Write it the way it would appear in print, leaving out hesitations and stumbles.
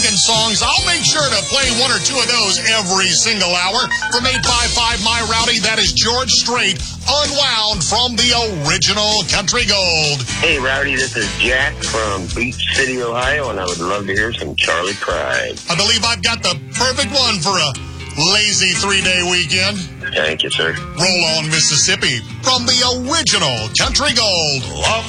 singing songs. I'll make sure to play one or two of those every single hour. From 855 My Rowdy, that is George Strait, unwound from the original Country Gold. Hey, Rowdy, this is Jack from Beach City, Ohio, and I would love to hear some Charley Pride. I believe I've got the perfect one for a lazy 3-day weekend. Thank you, sir. Roll on, Mississippi, from the original Country Gold.